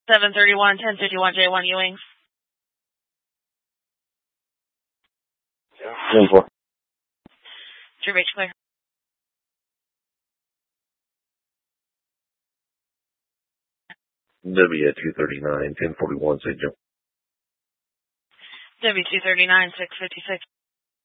731, 1051, J1 Ewing. 10-4. Drew Beach clear. W239, 1041, St. Joe. W239, 656.